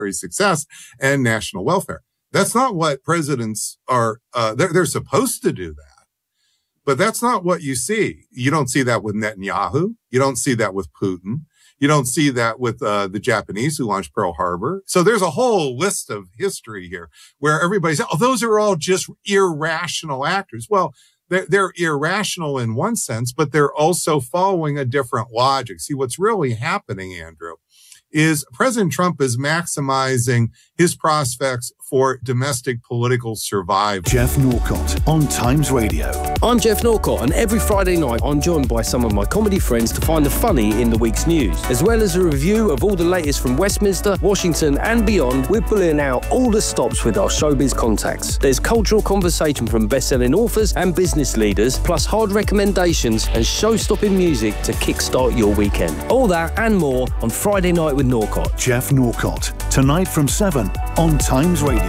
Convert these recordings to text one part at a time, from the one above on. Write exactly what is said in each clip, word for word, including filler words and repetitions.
military success and national welfare. That's not what presidents are, uh, they're, they're supposed to do that. But that's not what you see. You don't see that with Netanyahu. You don't see that with Putin. You don't see that with uh, the Japanese who launched Pearl Harbor. So there's a whole list of history here where everybody says, oh, those are all just irrational actors. Well, they're, they're irrational in one sense, but they're also following a different logic. See, what's really happening, Andrew, is President Trump is maximizing his prospects for domestic political survival. Jeff Norcott on Times Radio. I'm Jeff Norcott, and every Friday night I'm joined by some of my comedy friends to find the funny in the week's news. As well as a review of all the latest from Westminster, Washington and beyond, we're pulling out all the stops with our showbiz contacts. There's cultural conversation from best-selling authors and business leaders, plus hard recommendations and show-stopping music to kickstart your weekend. All that and more on Friday Night with Norcott. Jeff Norcott, tonight from seven on Times Radio.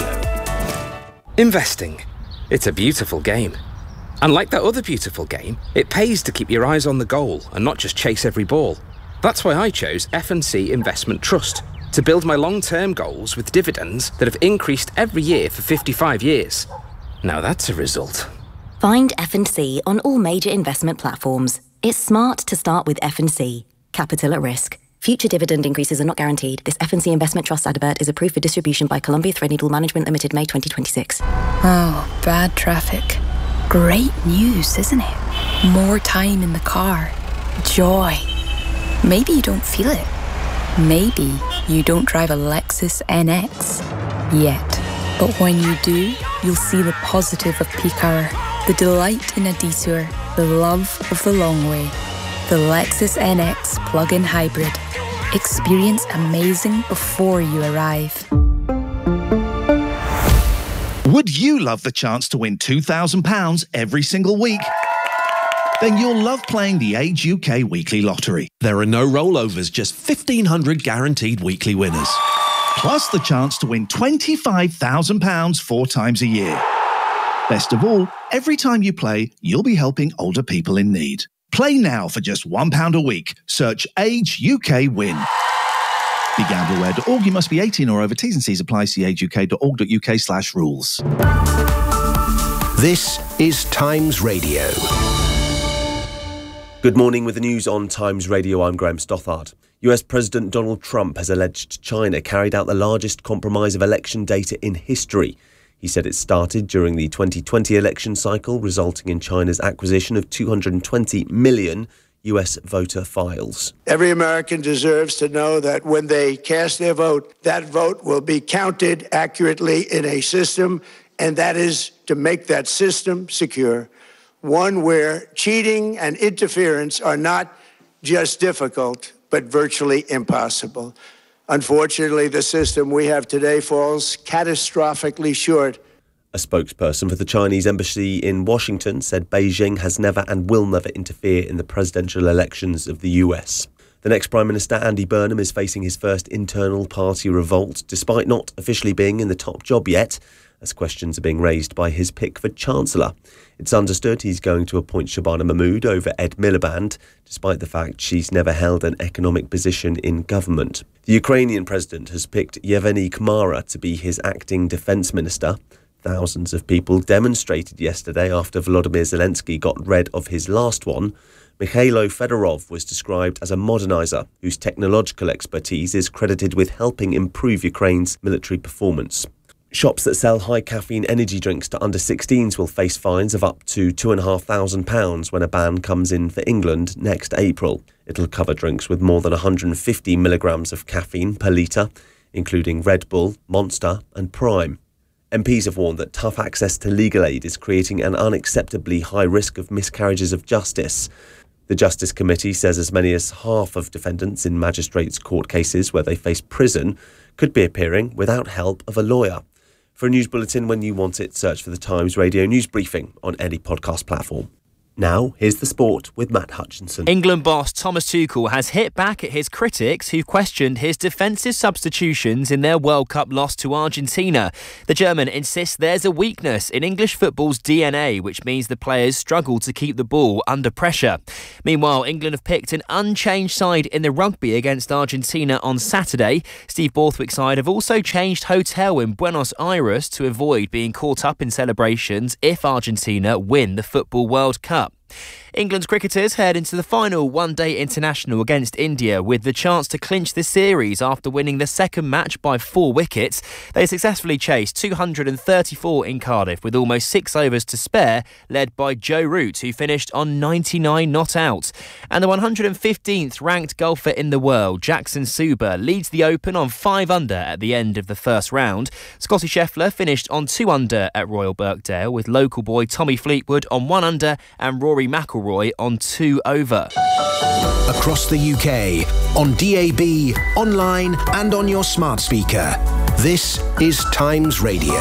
Investing. It's a beautiful game. And like that other beautiful game, it pays to keep your eyes on the goal and not just chase every ball. That's why I chose F and C Investment Trust, to build my long-term goals with dividends that have increased every year for fifty-five years. Now that's a result. Find F and C on all major investment platforms. It's smart to start with F and C. Capital at risk. Future dividend increases are not guaranteed. This F and C Investment Trust advert is approved for distribution by Columbia Threadneedle Management Limited, May twenty twenty-six. Oh, bad traffic. Great news, isn't it? More time in the car. Joy. Maybe you don't feel it. Maybe you don't drive a Lexus N X yet. But when you do, you'll see the positive of peak hour, the delight in a detour, the love of the long way. The Lexus N X plug-in hybrid. Experience amazing before you arrive. Would you love the chance to win two thousand pounds every single week? Then you'll love playing the Age U K Weekly Lottery. There are no rollovers, just fifteen hundred guaranteed weekly winners. Plus the chance to win twenty-five thousand pounds four times a year. Best of all, every time you play, you'll be helping older people in need. Play now for just one pound a week. Search Age U K Win. Be gamble aware dot org. You must be eighteen or over. T's and C's apply. See age u k dot org dot u k slash rules. This is Times Radio. Good morning with the news on Times Radio. I'm Graham Stothard. U S President Donald Trump has alleged China carried out the largest compromise of election data in history. He said it started during the twenty twenty election cycle, resulting in China's acquisition of two hundred twenty million U S voter files. Every American deserves to know that when they cast their vote, that vote will be counted accurately in a system, and that is to make that system secure, one where cheating and interference are not just difficult, but virtually impossible. Unfortunately, the system we have today falls catastrophically short. A spokesperson for the Chinese embassy in Washington said Beijing has never and will never interfere in the presidential elections of the U S. The next Prime Minister, Andy Burnham, is facing his first internal party revolt, despite not officially being in the top job yet, as questions are being raised by his pick for Chancellor. It's understood he's going to appoint Shabana Mahmood over Ed Miliband, despite the fact she's never held an economic position in government. The Ukrainian president has picked Yevgeny Kamara to be his acting defence minister. Thousands of people demonstrated yesterday after Volodymyr Zelensky got rid of his last one. Mikhailo Fedorov was described as a moderniser whose technological expertise is credited with helping improve Ukraine's military performance. Shops that sell high caffeine energy drinks to under sixteens will face fines of up to two thousand five hundred pounds when a ban comes in for England next April. It'll cover drinks with more than one hundred fifty milligrams of caffeine per litre, including Red Bull, Monster and Prime. M Ps have warned that tough access to legal aid is creating an unacceptably high risk of miscarriages of justice. The Justice Committee says as many as half of defendants in magistrates' court cases where they face prison could be appearing without help of a lawyer. For a news bulletin when you want it, search for the Times Radio News Briefing on any podcast platform. Now, here's the sport with Matt Hutchinson. England boss Thomas Tuchel has hit back at his critics who questioned his defensive substitutions in their World Cup loss to Argentina. The German insists there's a weakness in English football's D N A, which means the players struggle to keep the ball under pressure. Meanwhile, England have picked an unchanged side in the rugby against Argentina on Saturday. Steve Borthwick's side have also changed hotel in Buenos Aires to avoid being caught up in celebrations if Argentina win the Football World Cup. England's cricketers head into the final one-day international against India with the chance to clinch the series after winning the second match by four wickets. They successfully chased two hundred thirty-four in Cardiff with almost six overs to spare, led by Joe Root, who finished on ninety-nine not out. And the one hundred fifteenth ranked golfer in the world, Jackson Suber, leads the Open on five under at the end of the first round. Scotty Scheffler finished on two under at Royal Birkdale, with local boy Tommy Fleetwood on one under and Rory McIlroy on two over. Across the U K, on D A B, online and on your smart speaker. This is Times Radio.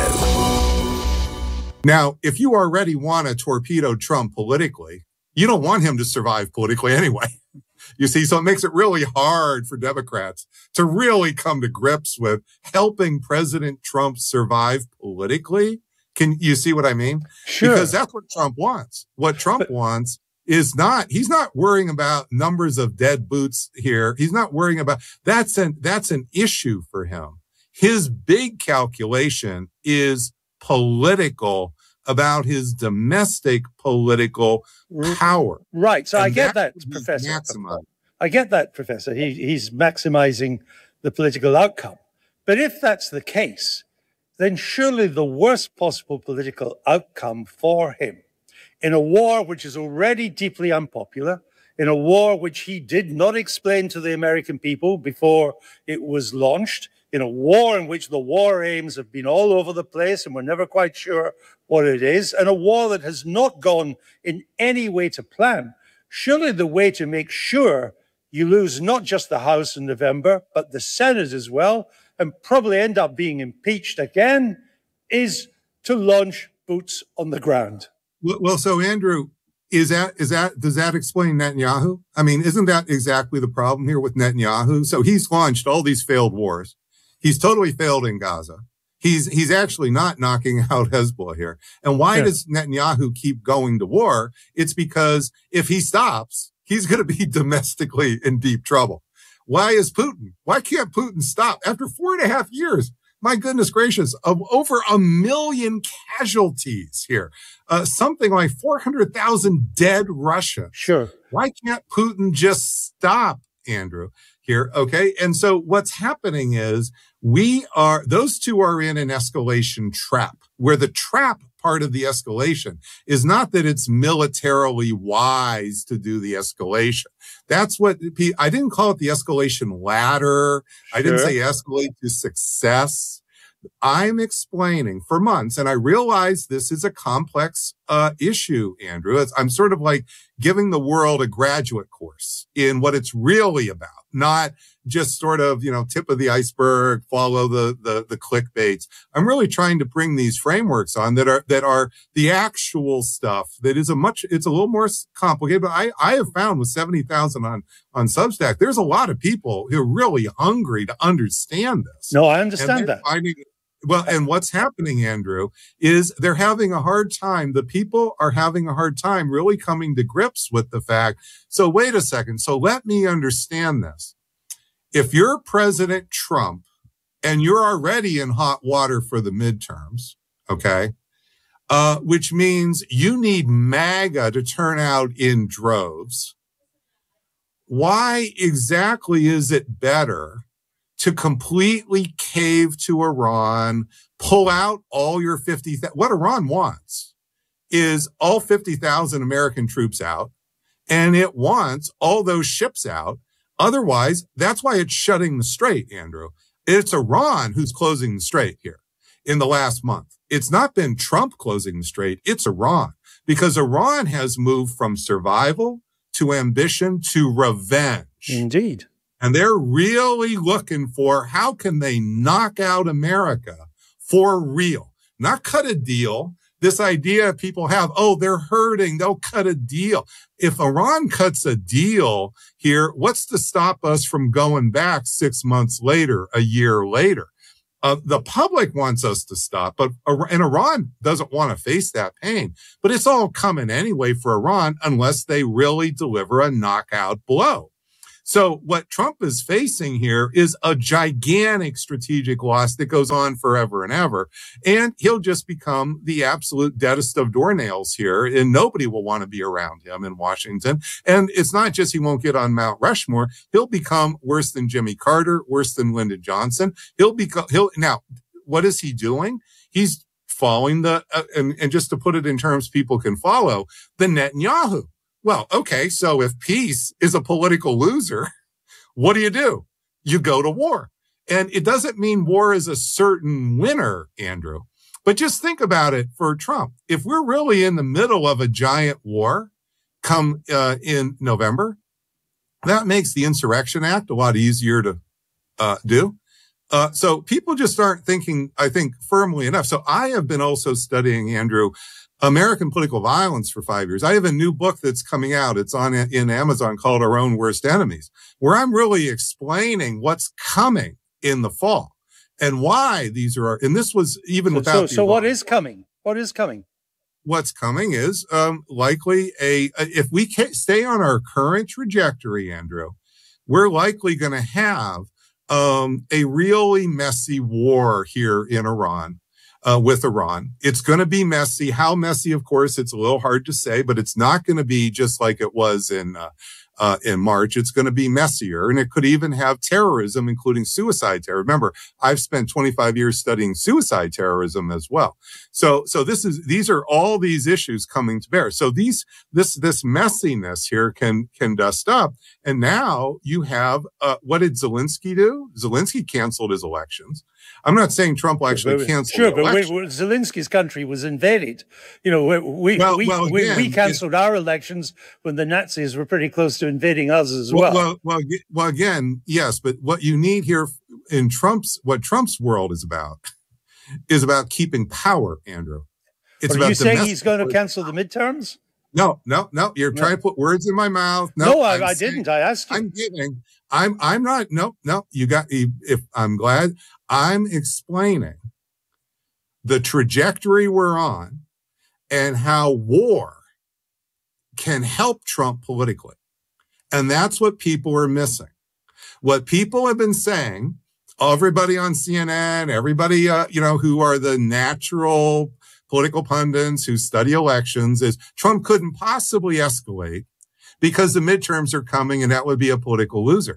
Now, if you already want to torpedo Trump politically, you don't want him to survive politically anyway. You see, so it makes it really hard for Democrats to really come to grips with helping President Trump survive politically. Can you see what I mean? Sure. Because that's what Trump wants. What Trump but, wants is not, he's not worrying about numbers of dead boots here. He's not worrying about, that's an, that's an issue for him. His big calculation is political, about his domestic political power. Right. So and I get that, that Professor. Maximized. I get that, Professor. He, he's maximizing the political outcome. But if that's the case, then surely the worst possible political outcome for him in a war which is already deeply unpopular, in a war which he did not explain to the American people before it was launched, in a war in which the war aims have been all over the place and we're never quite sure what it is, and a war that has not gone in any way to plan, surely the way to make sure you lose not just the House in November, but the Senate as well, and probably end up being impeached again, is to launch boots on the ground. Well, so Andrew, is that, is that, does that explain Netanyahu? I mean, isn't that exactly the problem here with Netanyahu? So he's launched all these failed wars. He's totally failed in Gaza. He's, he's actually not knocking out Hezbollah here. And why yeah. does Netanyahu keep going to war? It's because if he stops, he's going to be domestically in deep trouble. Why is Putin? Why can't Putin stop? After four and a half years, my goodness gracious, of over a million casualties here, uh, something like four hundred thousand dead Russians. Sure. Why can't Putin just stop, Andrew, here? Okay. And so what's happening is we are, those two are in an escalation trap, where the trap part of the escalation is not that it's militarily wise to do the escalation. That's what I didn't call it the escalation ladder. Sure. I didn't say escalate to success. I'm explaining for months, and I realize this is a complex uh, issue, Andrew. It's, I'm sort of like giving the world a graduate course in what it's really about, not just sort of, you know, tip of the iceberg, follow the, the, the clickbaits. I'm really trying to bring these frameworks on that are, that are the actual stuff that is a much, it's a little more complicated, but I, I have found with seventy thousand on, on Substack, there's a lot of people who are really hungry to understand this. No, I understand that. Finding, well, and what's happening, Andrew, is they're having a hard time. The people are having a hard time really coming to grips with the fact. So wait a second. So let me understand this. If you're President Trump and you're already in hot water for the midterms, okay, uh, which means you need MAGA to turn out in droves, why exactly is it better to completely cave to Iran, pull out all your fifty thousand? What Iran wants is all fifty thousand American troops out, and it wants all those ships out. Otherwise, that's why it's shutting the strait, Andrew. It's Iran who's closing the strait here in the last month. It's not been Trump closing the strait. It's Iran, because Iran has moved from survival to ambition to revenge. Indeed. And they're really looking for how can they knock out America for real, not cut a deal, this idea people have, oh, they're hurting, they'll cut a deal. If Iran cuts a deal here, what's to stop us from going back six months later, a year later? Uh, the public wants us to stop, but and Iran doesn't want to face that pain. But it's all coming anyway for Iran unless they really deliver a knockout blow. So what Trump is facing here is a gigantic strategic loss that goes on forever and ever. And he'll just become the absolute deadest of doornails here, and nobody will want to be around him in Washington. And it's not just he won't get on Mount Rushmore. He'll become worse than Jimmy Carter, worse than Lyndon Johnson. He'll become, he'll, now, what is he doing? He's following the, uh, and, and just to put it in terms people can follow, the Netanyahu. Well, okay, so if peace is a political loser, what do you do? You go to war. And it doesn't mean war is a certain winner, Andrew. But just think about it for Trump. If we're really in the middle of a giant war come uh, in November, that makes the Insurrection Act a lot easier to uh, do. Uh, so people just aren't thinking, I think, firmly enough. So I have been also studying, Andrew, American political violence for five years. I have a new book that's coming out. It's on in Amazon called Our Own Worst Enemies, where I'm really explaining what's coming in the fall and why these are, and this was even so, without. So, so what is coming? What is coming? What's coming is um, likely a, if we stay on our current trajectory, Andrew, we're likely going to have um, a really messy war here in Iran. Uh, with Iran. It's going to be messy. How messy, of course, it's a little hard to say, but it's not going to be just like it was in uh, uh, in March. It's going to be messier, and it could even have terrorism, including suicide terror. Remember, I've spent twenty-five years studying suicide terrorism as well. So, so this is these are all these issues coming to bear. So these this this messiness here can can dust up, and now you have uh, what did Zelensky do? Zelensky canceled his elections. I'm not saying Trump will actually cancel. Sure, but we, Zelensky's country was invaded. You know, we we well, we, well, we, again, we cancelled our elections when the Nazis were pretty close to invading us as well. Well, well, well, well, again, yes, but what you need here in Trump's, what Trump's world is about, is about keeping power, Andrew. It's Are about you saying he's going to cancel the midterms? No, no, no. You're no. trying to put words in my mouth. No, no I, I didn't. I asked you. I'm giving. I'm. I'm not. No, no. You got. If I'm glad. I'm explaining the trajectory we're on and how war can help Trump politically. And that's what people are missing. What people have been saying, everybody on C N N, everybody, uh, you know, who are the natural political pundits who study elections, is Trump couldn't possibly escalate because the midterms are coming and that would be a political loser.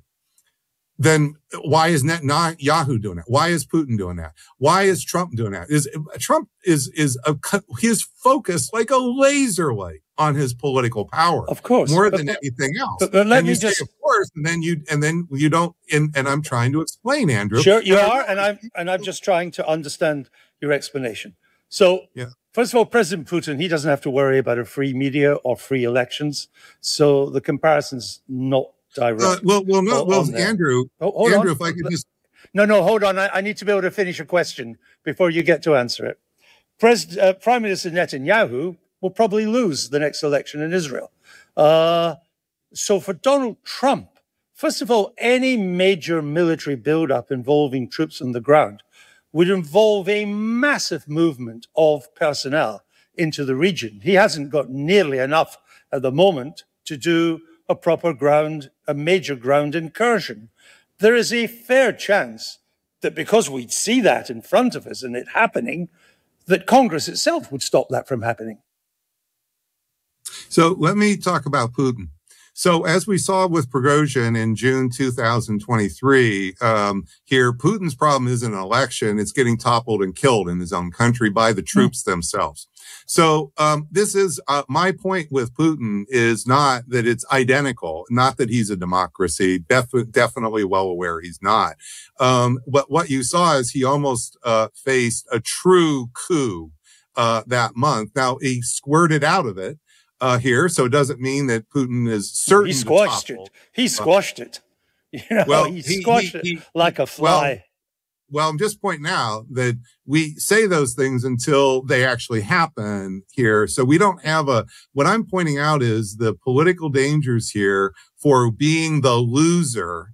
Then why is Netanyahu doing that? Why is Putin doing that? Why is Trump doing that? Is Trump is is a, his focus like a laser light on his political power, of course, more but, than anything else. But, but let and me you just, say, of course, and then you and then you don't. And, and I'm trying to explain, Andrew. Sure, you and are, I, and I'm and I'm just trying to understand your explanation. So, yeah. First of all, President Putin, he doesn't have to worry about a free media or free elections. So the comparison's not direct. Uh, well, well, no, well, Andrew, oh, hold Andrew, on. if I could just. No, no, hold on. I, I need to be able to finish a question before you get to answer it. Pres, uh, Prime Minister Netanyahu will probably lose the next election in Israel. Uh, so for Donald Trump, first of all, any major military buildup involving troops on the ground would involve a massive movement of personnel into the region. He hasn't got nearly enough at the moment to do a proper ground, a major ground incursion. There is a fair chance that because we'd see that in front of us and it happening, that Congress itself would stop that from happening. So let me talk about Putin. So as we saw with Prigozhin in June two thousand twenty-three, um, here, Putin's problem isn't an election. It's getting toppled and killed in his own country by the troops mm. themselves. So um, this is uh, my point with Putin is not that it's identical, not that he's a democracy. Def- definitely well aware he's not. Um, but what you saw is he almost uh, faced a true coup uh, that month. Now, he squirted out of it. Uh, here, so it doesn't mean that Putin is certain. He squashed it. He squashed uh, it. You know, well, he, he squashed he, he, it like a fly. Well, I'm just pointing out that we say those things until they actually happen here. So we don't have a, what I'm pointing out is the political dangers here for being the loser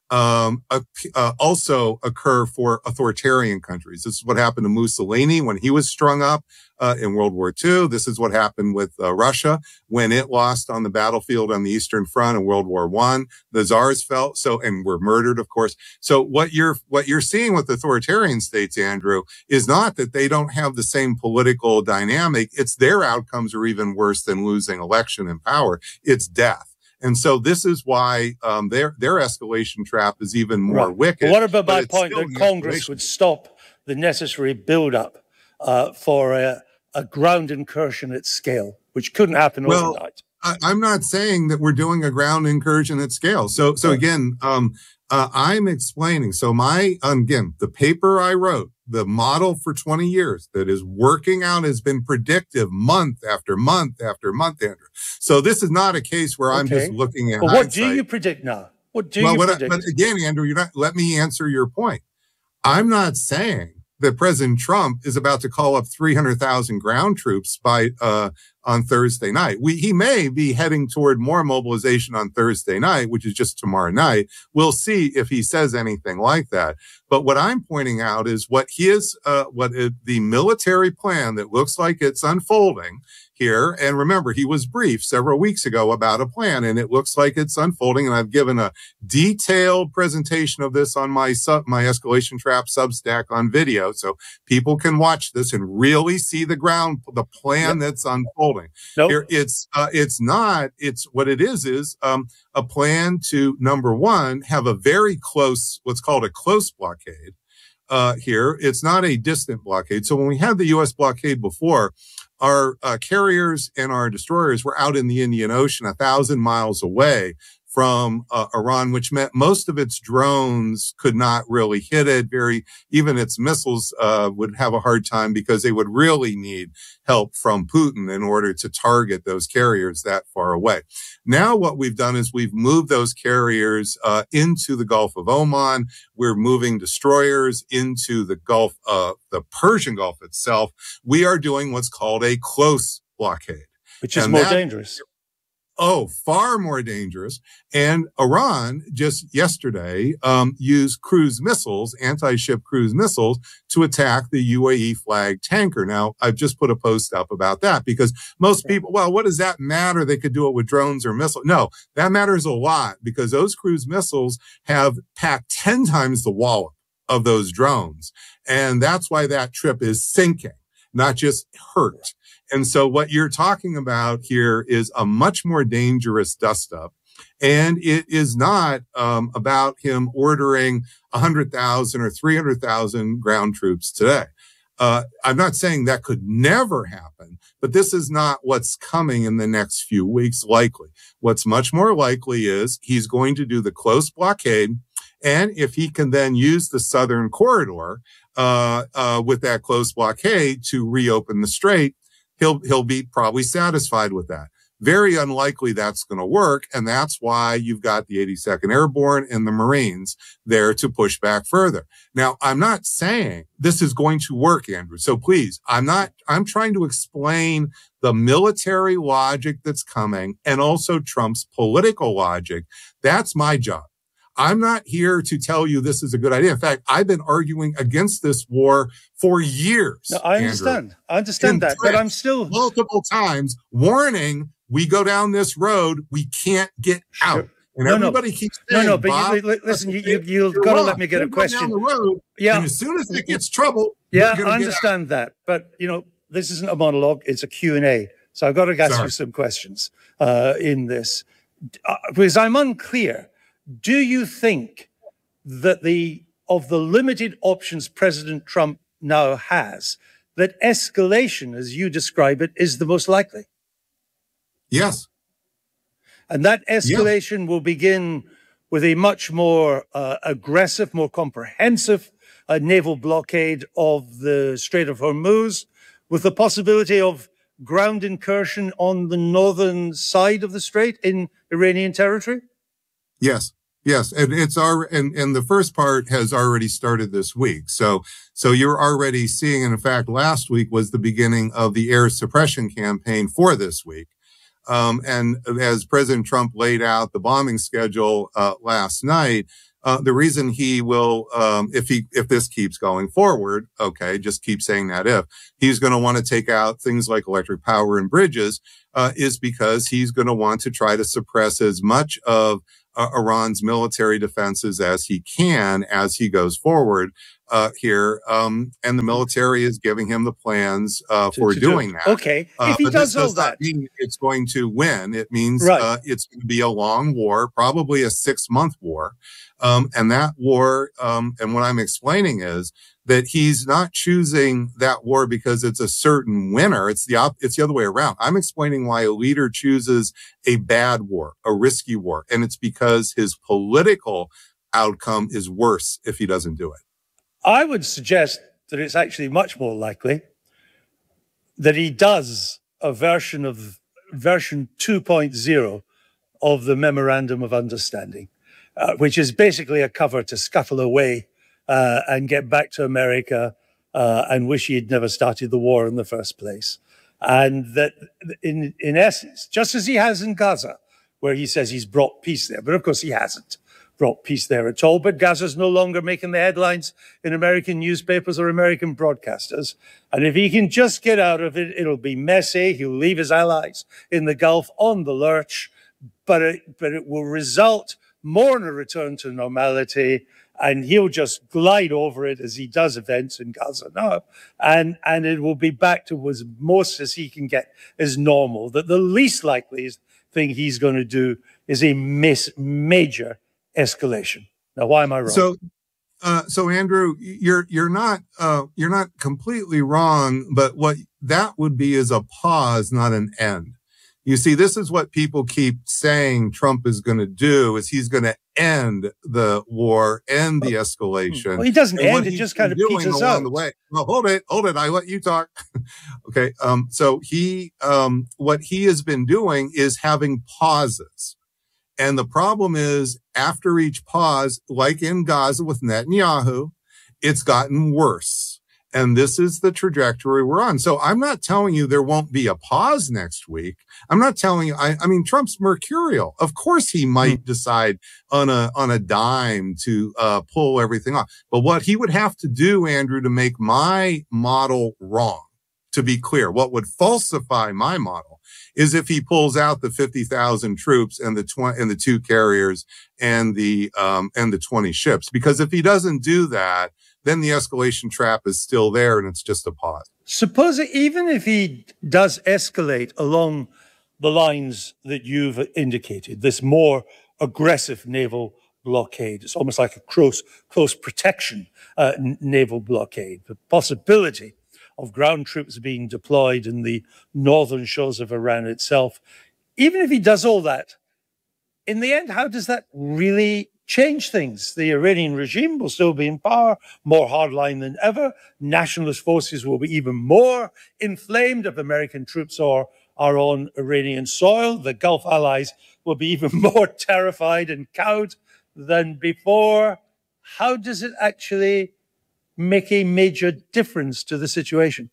um, uh, uh, also occur for authoritarian countries. This is what happened to Mussolini when he was strung up uh, in World War Two. This is what happened with uh, Russia when it lost on the battlefield on the Eastern Front in World War One. The czars felt so, and were murdered, of course. So what you're what you're seeing with authoritarian states, Andrew, is not that they don't have the same political dynamic. It's their outcomes are even worse than losing election and power. It's death. And so this is why um, their their escalation trap is even more right. wicked. Well, what about my point that Congress would stop the necessary build-up uh, for a, a ground incursion at scale, which couldn't happen well, overnight? I, I'm not saying that we're doing a ground incursion at scale. So, so again, um, uh, I'm explaining. So my, again, the paper I wrote, the model for twenty years that is working out has been predictive month after month after month, Andrew. So this is not a case where I'm okay. just looking at Well, hindsight. what do you predict now? What do well, you what predict? I, but again, Andrew, you're not, let me answer your point. I'm not saying that President Trump is about to call up three hundred thousand ground troops by uh, on Thursday night. We, he may be heading toward more mobilization on Thursday night, which is just tomorrow night. We'll see if he says anything like that. But what I'm pointing out is what his, uh, what it, the military plan that looks like it's unfolding here. And remember, he was briefed several weeks ago about a plan, and it looks like it's unfolding. And I've given a detailed presentation of this on my sub, my Escalation Trap Substack on video, so people can watch this and really see the ground, the plan yep. that's unfolding. Nope. Here, it's uh, it's not. It's what it is is um, a plan to, number one, have a very close, what's called a close blockade. Uh, here, it's not a distant blockade. So when we had the U S blockade before, our uh, carriers and our destroyers were out in the Indian Ocean, a thousand miles away from uh, Iran, which meant most of its drones could not really hit it. Very, even its missiles uh, would have a hard time because they would really need help from Putin in order to target those carriers that far away. Now what we've done is we've moved those carriers uh, into the Gulf of Oman. We're moving destroyers into the Gulf, uh, the Persian Gulf itself. We are doing what's called a close blockade. Which is and more that, dangerous. Oh, far more dangerous. And Iran just yesterday um, used cruise missiles, anti-ship cruise missiles, to attack the U A E flagged tanker. Now, I've just put a post up about that because most people, well, what does that matter? They could do it with drones or missiles. No, that matters a lot because those cruise missiles have packed ten times the wallop of those drones. And that's why that trip is sinking, not just hurt. And so what you're talking about here is a much more dangerous dust-up. And it is not um, about him ordering one hundred thousand or three hundred thousand ground troops today. Uh, I'm not saying that could never happen, but this is not what's coming in the next few weeks, likely. What's much more likely is he's going to do the close blockade. And if he can then use the southern corridor uh, uh, with that close blockade to reopen the strait, He'll, he'll be probably satisfied with that. Very unlikely that's going to work. And that's why you've got the eighty-second Airborne and the Marines there to push back further. Now, I'm not saying this is going to work, Andrew. So please, I'm not, I'm trying to explain the military logic that's coming and also Trump's political logic. That's my job. I'm not here to tell you this is a good idea. In fact, I've been arguing against this war for years. No, I understand. Andrew. I understand that, but I'm still multiple times warning we go down this road, we can't get out. And no, everybody no. keeps saying, no, no. But Bob, you, listen, you, you, you've got to let me get a question. Down the road, yeah. And as soon as it gets trouble, yeah, I understand that. But you know, this isn't a monologue; it's a Q and A. So I've got to ask Sorry. you some questions uh, in this uh, because I'm unclear. Do you think that the of the limited options President Trump now has, that escalation, as you describe it, is the most likely? Yes. And that escalation yes. will begin with a much more uh, aggressive, more comprehensive uh, naval blockade of the Strait of Hormuz, with the possibility of ground incursion on the northern side of the strait in Iranian territory? Yes. Yes, and it's our and and the first part has already started this week. So so you're already seeing, and in fact, last week was the beginning of the air suppression campaign for this week. Um, and as President Trump laid out the bombing schedule uh, last night, uh, the reason he will, um, if he if this keeps going forward, okay, just keep saying that if he's going to want to take out things like electric power and bridges, uh, is because he's going to want to try to suppress as much of Uh, Iran's military defenses as he can as he goes forward uh, here. Um, and the military is giving him the plans uh, for to doing do. that. Okay. Uh, if he but does this all does not that, mean it's going to win. It means Right. uh, it's going to be a long war, probably a six month war. Um, and that war, um, and what I'm explaining is that he's not choosing that war because it's a certain winner. It's the op- it's the other way around. I'm explaining why a leader chooses a bad war, a risky war, and it's because his political outcome is worse if he doesn't do it. I would suggest that it's actually much more likely that he does a version of version two point oh of the Memorandum of Understanding, uh, which is basically a cover to scuttle away uh, and get back to America uh, and wish he had never started the war in the first place. And that in, in essence, just as he has in Gaza, where he says he's brought peace there, but of course he hasn't brought peace there at all. But Gaza's no longer making the headlines in American newspapers or American broadcasters. And if he can just get out of it, it'll be messy. He'll leave his allies in the Gulf on the lurch, but it, but it will result more in a return to normality, and he'll just glide over it as he does events in Gaza now, and and it will be back to as most as he can get as normal. That the least likely thing he's going to do is a miss, major escalation. Now, why am I wrong? So, uh, so Andrew, you're you're not uh, you're not completely wrong, but what that would be is a pause, not an end. You see, this is what people keep saying Trump is going to do, is he's going to end the war, end the escalation. Well, he doesn't and end, it just kind of peters along out. the way. Well, hold it, hold it. I let you talk. Okay. Um, so he, um, what he has been doing is having pauses. And the problem is, after each pause, like in Gaza with Netanyahu, it's gotten worse. And this is the trajectory we're on. So I'm not telling you there won't be a pause next week. I'm not telling you, I, I mean, Trump's mercurial. Of course he might decide on a, on a dime to uh, pull everything off. But what he would have to do, Andrew, to make my model wrong, to be clear, what would falsify my model is if he pulls out the fifty thousand troops and the tw- and the two carriers and the, um, and the twenty ships. Because if he doesn't do that, then the escalation trap is still there and it's just a pause. Suppose even if he does escalate along the lines that you've indicated, this more aggressive naval blockade, it's almost like a close, close protection uh, naval blockade, the possibility of ground troops being deployed in the northern shores of Iran itself. Even if he does all that, in the end, how does that really change things? The Iranian regime will still be in power, more hardline than ever. Nationalist forces will be even more inflamed if American troops are, are on Iranian soil. The Gulf allies will be even more terrified and cowed than before. How does it actually make a major difference to the situation?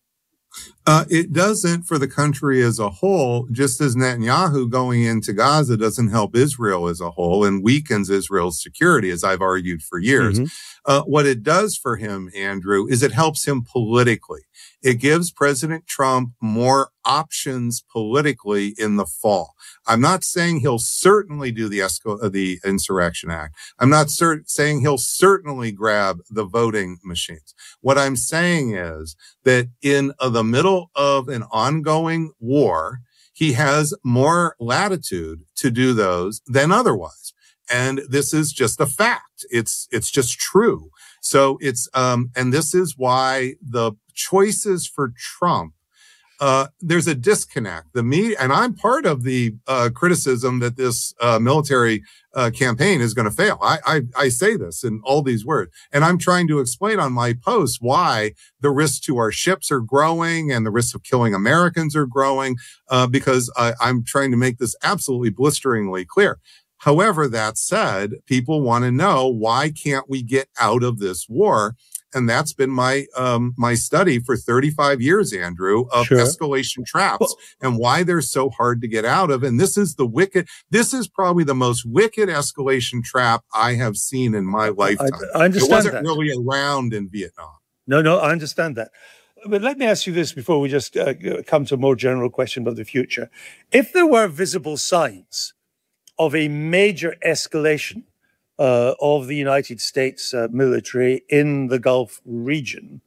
Uh, it doesn't for the country as a whole, just as Netanyahu going into Gaza doesn't help Israel as a whole and weakens Israel's security, as I've argued for years. Mm-hmm. Uh, what it does for him, Andrew, is it helps him politically. It gives President Trump more options politically in the fall. I'm not saying he'll certainly do the esco- the Insurrection Act. I'm not cer- saying he'll certainly grab the voting machines. What I'm saying is that in uh, the middle of an ongoing war, he has more latitude to do those than otherwise. And this is just a fact. It's, it's just true. So it's, um, and this is why the choices for Trump, uh, there's a disconnect. The media, and I'm part of the, uh, criticism that this, uh, military, uh, campaign is going to fail. I, I, I say this in all these words, and I'm trying to explain on my post why the risks to our ships are growing and the risks of killing Americans are growing, uh, because I, I'm trying to make this absolutely blisteringly clear. However, that said, people want to know, why can't we get out of this war? And that's been my um, my study for thirty-five years, Andrew, of Sure. escalation traps and why they're so hard to get out of. And this is the wicked, this is probably the most wicked escalation trap I have seen in my lifetime. I understand It wasn't that. really around in Vietnam. No, no, I understand that. But let me ask you this before we just uh, come to a more general question about the future. If there were visible signs of a major escalation uh, of the United States uh, military in the Gulf region,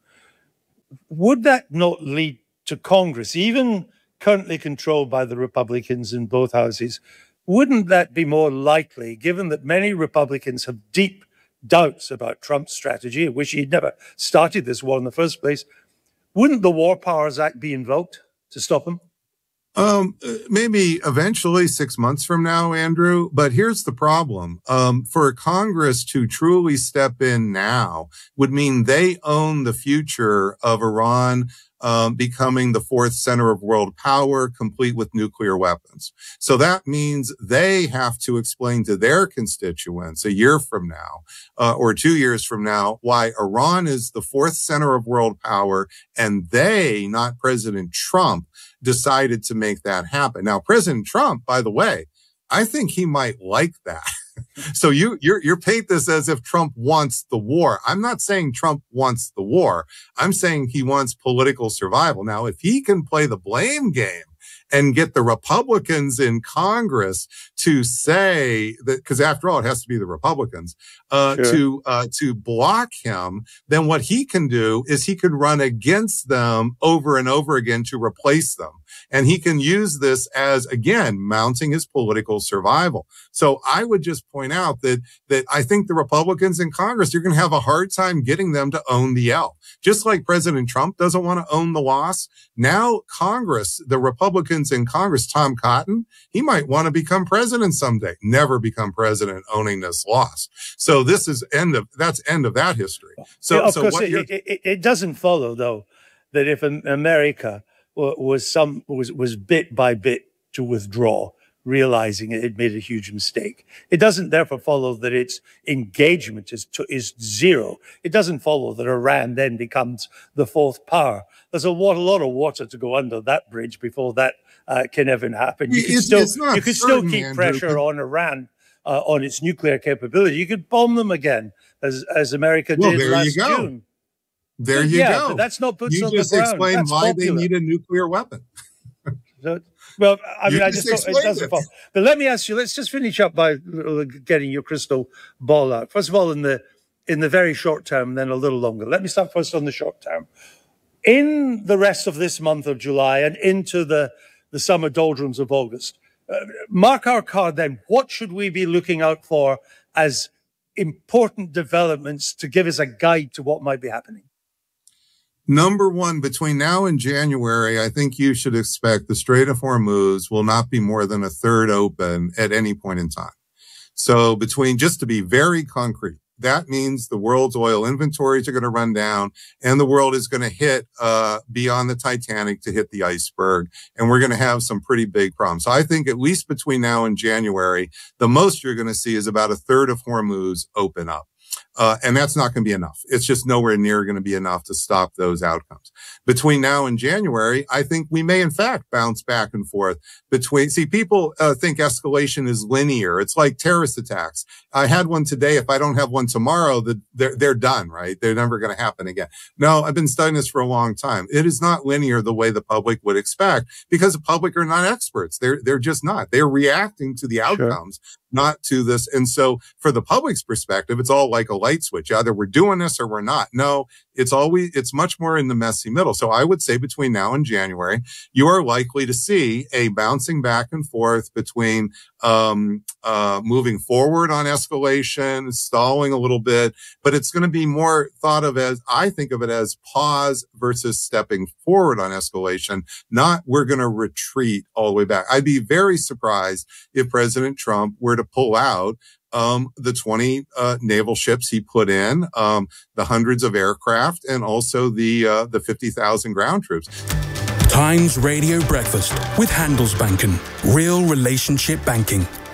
would that not lead to Congress, even currently controlled by the Republicans in both houses, wouldn't that be more likely, given that many Republicans have deep doubts about Trump's strategy, wish he'd never started this war in the first place, wouldn't the War Powers Act be invoked to stop him? Um, maybe eventually six months from now, Andrew, but here's the problem. Um, for Congress to truly step in now would mean they own the future of Iran um, becoming the fourth center of world power, complete with nuclear weapons. So that means they have to explain to their constituents a year from now, uh, or two years from now, why Iran is the fourth center of world power, and they, not President Trump, decided to make that happen. Now, President Trump, by the way, I think he might like that. So you you're you're paint this as if Trump wants the war. I'm not saying Trump wants the war. I'm saying he wants political survival. Now, if he can play the blame game and get the Republicans in Congress to say that, because after all, it has to be the Republicans, uh, Sure. to uh, to block him, then what he can do is he can run against them over and over again to replace them. And he can use this as, again, mounting his political survival. So I would just point out that that I think the Republicans in Congress, you're going to have a hard time getting them to own the L. Just like President Trump doesn't want to own the loss. Now, Congress, the Republicans in Congress, Tom Cotton, he might want to become president someday. Never become president owning this loss. So this is end of that's end of that history. So, Yeah, of so course, what it, you're- it, it, it doesn't follow, though, that if Am- America wa- was some was was bit by bit to withdraw, realizing it had made a huge mistake, it doesn't therefore follow that its engagement is to, is zero. It doesn't follow that Iran then becomes the fourth power. There's a, wa- a lot of water to go under that bridge before that uh, can ever happen. You can It's- still it's not you can still certain, keep Andrew, pressure but- on Iran uh, on its nuclear capability. You could bomb them again, as as America Well, did there you last go. June. There you yeah, go. but that's not boots you on the just ground. explained That's why popular. they need a nuclear weapon. So, well, I You mean, I just just thought it explained doesn't it. follow. But let me ask you. Let's just finish up by uh, getting your crystal ball out. First of all, in the in the very short term, and then a little longer. Let me start first on the short term. In the rest of this month of July and into the the summer doldrums of August, uh, mark our card. Then, what should we be looking out for as important developments to give us a guide to what might be happening? Number one, between now and January, I think you should expect the Strait of Hormuz will not be more than a third open at any point in time. So between, just to be very concrete, that means the world's oil inventories are going to run down and the world is going to hit uh, beyond the Titanic to hit the iceberg. And we're going to have some pretty big problems. So I think at least between now and January, the most you're going to see is about a third of Hormuz open up. Uh, and that's not going to be enough. It's just nowhere near going to be enough to stop those outcomes. Between now and January, I think we may in fact bounce back and forth between, see, people uh, think escalation is linear. It's like terrorist attacks. I had one today. If I don't have one tomorrow, the, they're, they're done, right? They're never going to happen again. No, I've been studying this for a long time. It is not linear the way the public would expect because the public are not experts. They're, they're just not. They're reacting to the outcomes, sure. not to this. And so for the public's perspective, it's all like a light switch. Either we're doing this or we're not. No, it's always, it's much more in the messy middle. So I would say between now and January, you are likely to see a bouncing back and forth between um, uh, moving forward on escalation, stalling a little bit, but it's going to be more thought of as, I think of it as pause versus stepping forward on escalation, not we're going to retreat all the way back. I'd be very surprised if President Trump were to pull out Um, the twenty uh, naval ships he put in, um, the hundreds of aircraft, and also the uh, the fifty thousand ground troops. Times Radio Breakfast with Handelsbanken. Real relationship banking.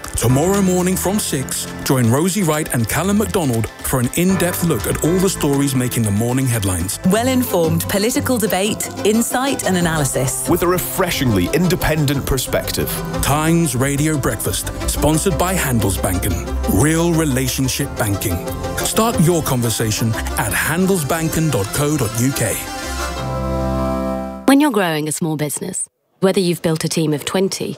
Tomorrow morning from six, join Rosie Wright and Callum MacDonald for an in-depth look at all the stories making the morning headlines. Well-informed political debate, insight and analysis. With a refreshingly independent perspective. Times Radio Breakfast, sponsored by Handelsbanken. Real relationship banking. Start your conversation at handelsbanken dot co dot u k. When you're growing a small business, whether you've built a team of twenty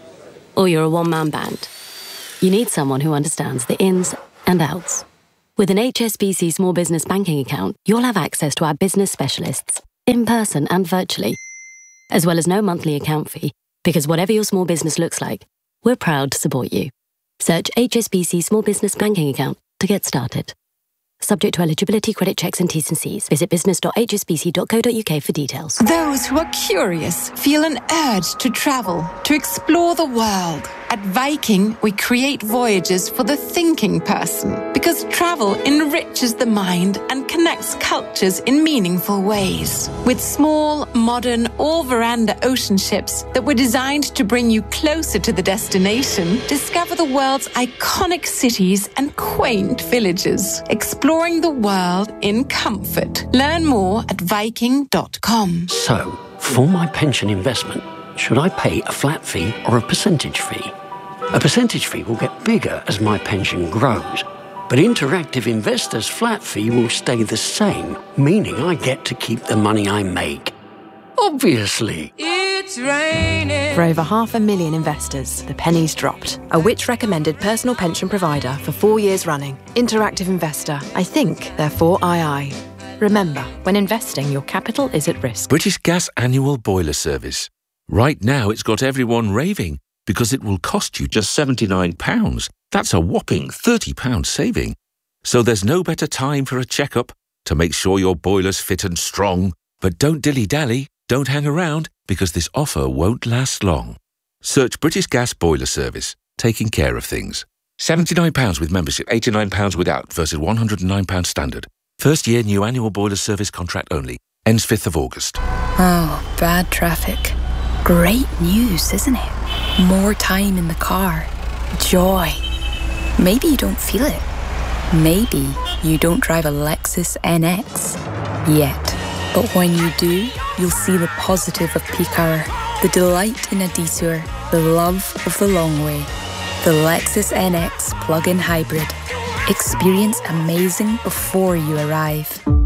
or you're a one-man band, you need someone who understands the ins and outs. With an H S B C Small Business Banking account, you'll have access to our business specialists, in person and virtually, as well as no monthly account fee, because whatever your small business looks like, we're proud to support you. Search H S B C Small Business Banking account to get started. Subject to eligibility, credit checks and T's and C's. Visit business dot h s b c dot co dot u k for details. Those who are curious feel an urge to travel, to explore the world. At Viking, we create voyages for the thinking person because travel enriches the mind and connects cultures in meaningful ways. With small, modern, all-veranda ocean ships that were designed to bring you closer to the destination, discover the world's iconic cities and quaint villages, exploring the world in comfort. Learn more at viking dot com. So, for my pension investment, should I pay a flat fee or a percentage fee? A percentage fee will get bigger as my pension grows, but Interactive Investor's flat fee will stay the same, meaning I get to keep the money I make. Obviously. It's raining. For over half a million investors, the penny's dropped. A Which recommended personal pension provider for four years running. Interactive Investor. I think, therefore I I. Remember, when investing, your capital is at risk. British Gas Annual Boiler Service. Right now, it's got everyone raving because it will cost you just seventy-nine pounds. That's a whopping thirty pounds saving. So there's no better time for a checkup to make sure your boiler's fit and strong. But don't dilly-dally, don't hang around, because this offer won't last long. Search British Gas Boiler Service, taking care of things. seventy-nine pounds with membership, eighty-nine pounds without, versus one hundred and nine pounds standard. First year new annual boiler service contract only. Ends fifth of August. Oh, bad traffic. Great news, isn't it? More time in the car. Joy. Maybe you don't feel it. Maybe you don't drive a Lexus N X yet. But when you do, you'll see the positive of peak hour, the delight in a detour, the love of the long way. The Lexus N X plug-in hybrid. Experience amazing before you arrive.